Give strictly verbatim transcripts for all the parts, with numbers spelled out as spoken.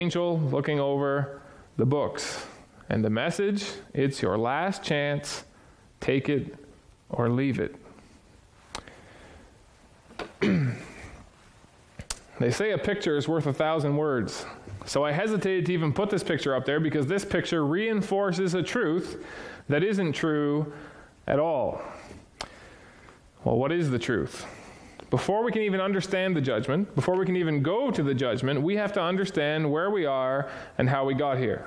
angel looking over the books. And the message, it's your last chance. Take it or leave it. They say a picture is worth a thousand words. So I hesitated to even put this picture up there because this picture reinforces a truth that isn't true at all. Well, what is the truth? Before we can even understand the judgment, before we can even go to the judgment, we have to understand where we are and how we got here.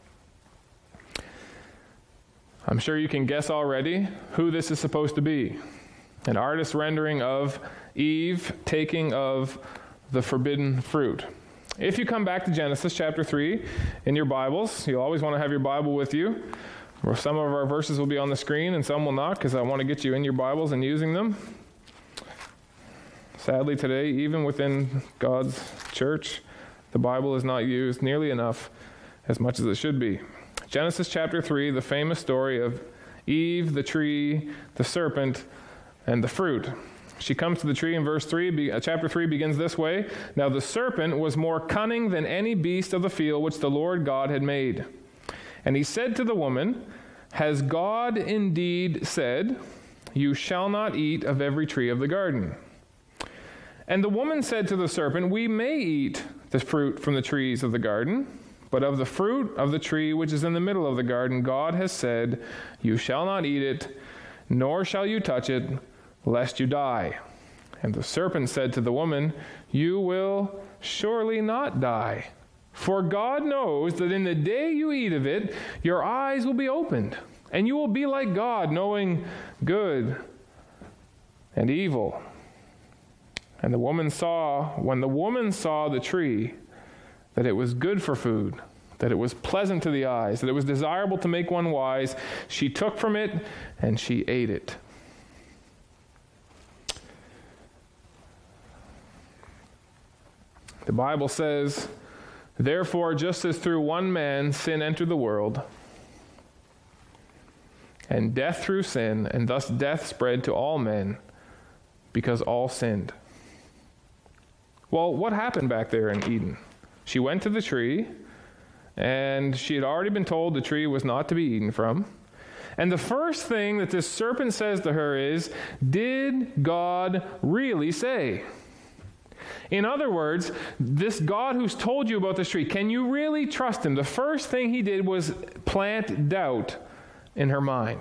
I'm sure you can guess already who this is supposed to be. An artist's rendering of Eve taking of the forbidden fruit. If you come back to Genesis chapter three in your Bibles, you'll always want to have your Bible with you. Some of our verses will be on the screen and some will not, because I want to get you in your Bibles and using them. Sadly today, even within God's church, the Bible is not used nearly enough as much as it should be. Genesis chapter three, the famous story of Eve, the tree, the serpent, and the fruit. She comes to the tree in verse three. Chapter three begins this way. Now the serpent was more cunning than any beast of the field which the Lord God had made. And he said to the woman, Has God indeed said, You shall not eat of every tree of the garden? And the woman said to the serpent, We may eat the fruit from the trees of the garden, but of the fruit of the tree which is in the middle of the garden, God has said, You shall not eat it, nor shall you touch it, lest you die. And the serpent said to the woman, You will surely not die. For God knows that in the day you eat of it, your eyes will be opened, and you will be like God, knowing good and evil. And the woman saw, when the woman saw the tree, that it was good for food, that it was pleasant to the eyes, that it was desirable to make one wise, she took from it and she ate it. The Bible says, Therefore, just as through one man sin entered the world, and death through sin, and thus death spread to all men, because all sinned. Well, what happened back there in Eden? She went to the tree, and she had already been told the tree was not to be eaten from. And the first thing that this serpent says to her is, Did God really say? In other words, this God who's told you about this tree, can you really trust him? The first thing he did was plant doubt in her mind.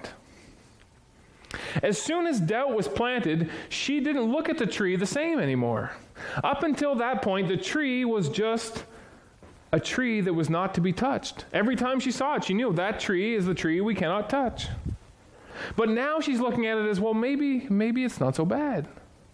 As soon as doubt was planted, she didn't look at the tree the same anymore. Up until that point, the tree was just a tree that was not to be touched. Every time she saw it, she knew that tree is the tree we cannot touch. But now she's looking at it as, well, maybe, maybe it's not so bad.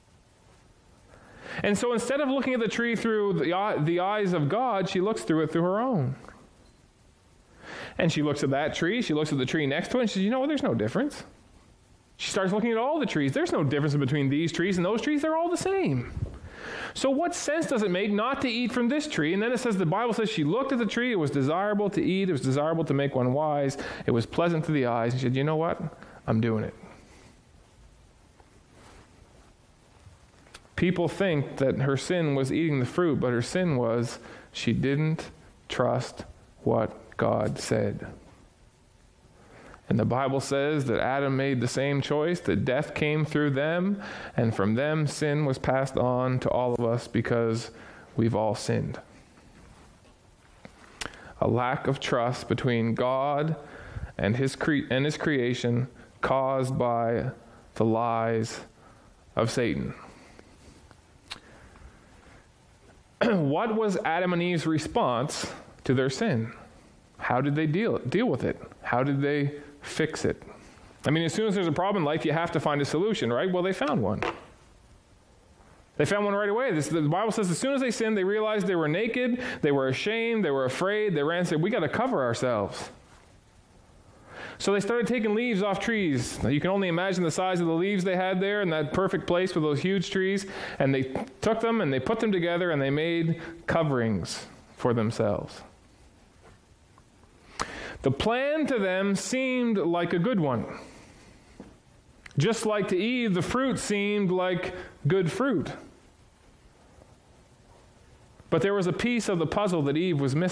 And so instead of looking at the tree through the, the eyes of God, she looks through it through her own. And she looks at that tree, she looks at the tree next to it, and she says, you know what, there's no difference. She starts looking at all the trees. There's no difference between these trees and those trees. They're all the same. So what sense does it make not to eat from this tree? And then it says, the Bible says she looked at the tree. It was desirable to eat. It was desirable to make one wise. It was pleasant to the eyes. And she said, you know what? I'm doing it. People think that her sin was eating the fruit, but her sin was she didn't trust what God said. And the Bible says that Adam made the same choice, that death came through them, and from them sin was passed on to all of us because we've all sinned. A lack of trust between God and his cre- and his creation caused by the lies of Satan. What was Adam and Eve's response to their sin? How did they deal deal with it? How did they fix it? I mean, as soon as there's a problem in life, you have to find a solution, right? Well, they found one. They found one right away. This, the Bible says as soon as they sinned, they realized they were naked, they were ashamed, they were afraid, they ran and said, we got to cover ourselves. So they started taking leaves off trees. Now, you can only imagine the size of the leaves they had there in that perfect place with those huge trees. And they took them and they put them together and they made coverings for themselves. The plan to them seemed like a good one. Just like to Eve, the fruit seemed like good fruit. But there was a piece of the puzzle that Eve was missing.